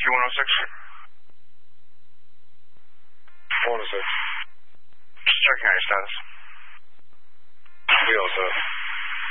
Rescue 106. 106. Just checking on your status. We also.